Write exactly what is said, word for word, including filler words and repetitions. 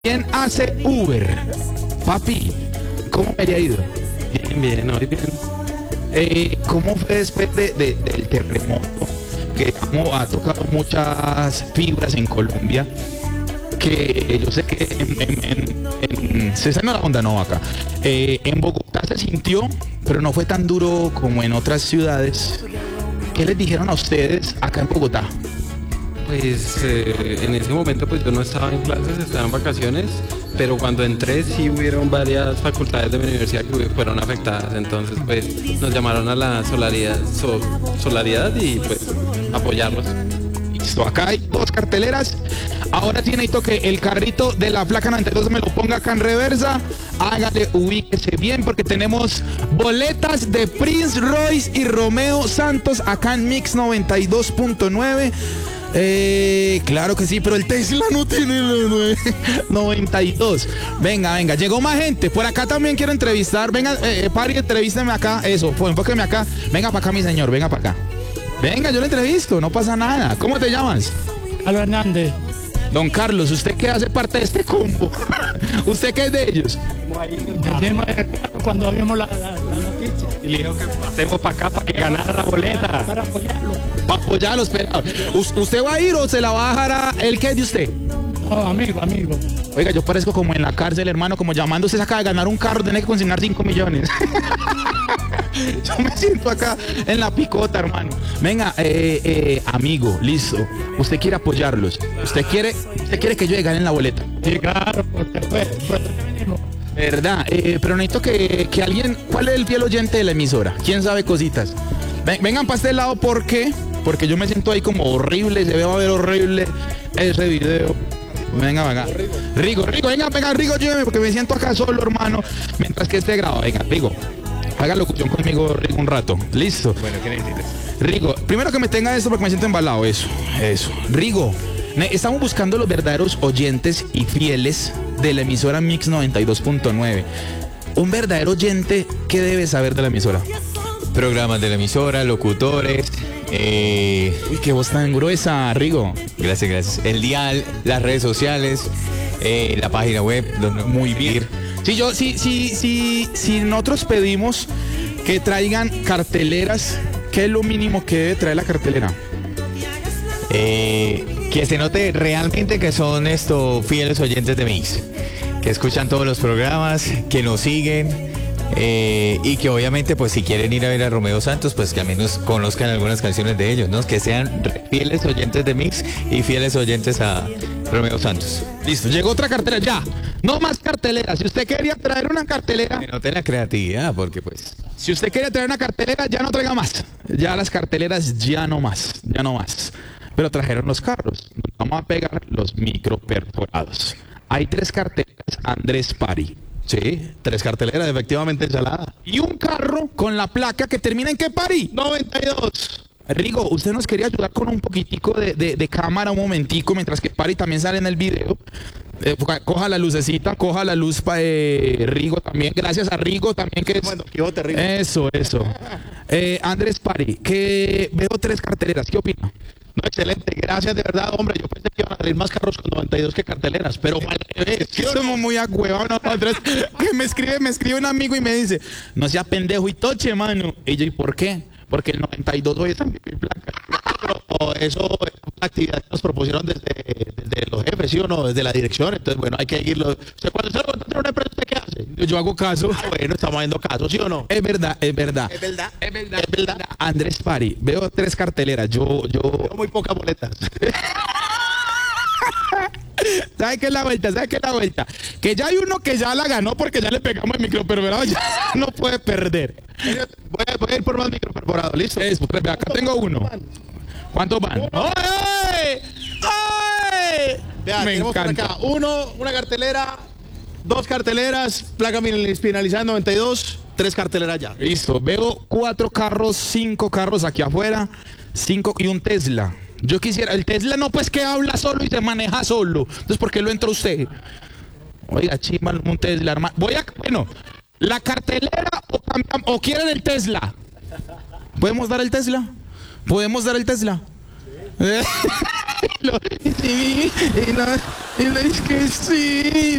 ¿Quién hace Uber? Papi, ¿cómo me haya ido? Bien, bien, hoy bien. Eh, ¿Cómo fue después de, de, del terremoto? Que como ha tocado muchas fibras en Colombia. Que yo sé que en, en, en, en, se salió la onda, no acá. Eh, en Bogotá se sintió, pero no fue tan duro como en otras ciudades. ¿Qué les dijeron a ustedes acá en Bogotá? Pues eh, en ese momento pues yo no estaba en clases, estaba en vacaciones, pero cuando entré sí hubieron varias facultades de mi universidad que fueron afectadas, entonces pues nos llamaron a la solidaridad, so, solidaridad y pues apoyarlos. Listo, acá hay dos carteleras. Ahora sí necesito que el carrito de la placa noventa y dos me lo ponga acá en reversa. Hágale, ubíquese bien porque tenemos boletas de Prince Royce y Romeo Santos acá en Mix noventa y dos punto nueve. Eh, claro que sí, pero el Tesla no tiene la noventa y dos. Venga, venga, llegó más gente. Por acá también quiero entrevistar. Venga, eh, pari, entrevísteme acá. Eso, pues, enfóqueme acá. Venga para acá, mi señor, venga para acá. Venga, yo le entrevisto, no pasa nada. ¿Cómo te llamas? Carlos Hernández. Don Carlos, ¿usted qué hace parte de este combo? ¿Usted qué es de ellos? Cuando vimos la, la, la noticia. Y le dijo que pasemos para acá para que ganara la boleta. Para apoyarlo. Para apoyarlos, pero ¿usted va a ir o se la va a dejar a él? ¿Qué es de usted? No, amigo, amigo. Oiga, yo parezco como en la cárcel, hermano, como llamándose, se acaba de ganar un carro, tiene que consignar cinco millones. Yo me siento acá en la picota, hermano. Venga, eh, eh, amigo, listo. Usted quiere apoyarlos. Usted quiere, usted quiere que yo gane en la boleta. Sí, claro, porque pues, pues ¿verdad? Eh, pero necesito que, que alguien... ¿Cuál es el fiel oyente de la emisora? ¿Quién sabe cositas? Ven, vengan para este lado, ¿por qué? Porque yo me siento ahí como horrible, se ve a ver horrible ese video. Venga, venga. Rigo, Rigo, venga, venga, Rigo, lléveme porque me siento acá solo, hermano. Mientras que esté grabado, venga, Rigo. Haga locución conmigo, Rigo, un rato. Listo. Bueno, ¿qué necesitas? Rigo, primero que me tenga esto porque me siento embalado. Eso, eso. Rigo, estamos buscando los verdaderos oyentes y fieles de la emisora Mix noventa y dos punto nueve. Un verdadero oyente, ¿qué debe saber de la emisora? Programas de la emisora, locutores. Eh... Uy, qué voz tan gruesa, Rigo. Gracias, gracias. El dial, las redes sociales, eh, la página web, donde muy bien. Si yo, si, si, si, si nosotros pedimos que traigan carteleras, ¿qué es lo mínimo que debe traer la cartelera? Eh, que se note realmente que son estos fieles oyentes de Mix, que escuchan todos los programas, que nos siguen. Eh, y que obviamente pues si quieren ir a ver a Romeo Santos pues que al menos conozcan algunas canciones de ellos, ¿no? Que sean fieles oyentes de Mix y fieles oyentes a Romeo Santos. Listo, llegó otra cartelera, ya, no más carteleras. Si usted quería traer una cartelera, que no tenga creatividad, porque pues si usted quería traer una cartelera, ya no traiga más. Ya las carteleras ya no más, ya no más. Pero trajeron los carros. Nos vamos a pegar los micro perforados. Hay tres carteleras Andrés Pari. Sí, tres carteleras, efectivamente, ensalada. Y un carro con la placa que termina en ¿qué, Pari? noventa y dos. Rigo, usted nos quería ayudar con un poquitico de, de, de cámara un momentico, mientras que Pari también sale en el video. Eh, coja la lucecita, coja la luz para eh, Rigo también. Gracias a Rigo también que es... Bueno, Quijote, Rigo. Eso, eso. Eh, Andrés Pari, que veo tres carteleras, ¿qué opina? No, excelente, gracias de verdad, hombre. Yo pensé que iban a salir más carros con noventa y dos que carteleras, pero al revés. ¿Sí o no? Somos muy agüevados nosotros. Que me escribe, me escribe un amigo y me dice, no sea pendejo y toche, mano. Y yo, ¿y por qué? Porque el noventa y dos hoy está en mi placa. Pero eso es una actividad que nos propusieron desde, desde los jefes, ¿sí o no? Desde la dirección. Entonces, bueno, hay que seguirlo. O sea, cuando se lo contrata una empresa, ¿usted qué hace? Yo, yo hago caso. Ah, bueno, estamos haciendo caso, ¿sí o no? Es verdad, es verdad. Es verdad, es verdad. Es verdad. Andrés Pari, veo tres carteleras. Yo, yo. Veo muy pocas boletas. ¿Sabe qué es la vuelta? ¿Sabe qué es la vuelta? Que ya hay uno que ya la ganó porque ya le pegamos el microperforado, ya no puede perder. Voy a, voy a ir por más microperforados, ¿listo? Eso, pues, acá tengo uno. ¿Cuántos van? ¡Ay! ¡Ay! Vea, Me tenemos por encanta. acá uno, una cartelera, dos carteleras, placa finalizada noventa y dos, tres carteleras ya. Listo, veo cuatro carros, cinco carros aquí afuera, cinco y un Tesla. Yo quisiera, el Tesla no pues que habla solo y se maneja solo. Entonces, ¿por qué lo entra usted? Oiga, chima, un Tesla, hermano. Voy a, bueno, la cartelera o, cambiam, o quieren el Tesla. ¿Podemos dar el Tesla? ¿Podemos dar el Tesla? Sí. y, lo- y sí, y, no, y lo- es que sí.